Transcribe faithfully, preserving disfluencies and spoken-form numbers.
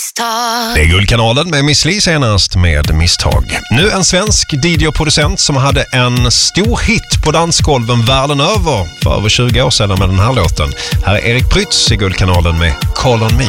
Misstag. Det är Guldkanalen med Miss Li senast med Misstag. Nu en svensk D J och producent som hade en stor hit på dansgolven världen över för över tjugo år sedan med den här låten. Här är Erik Prytz i Guldkanalen med Call on Me.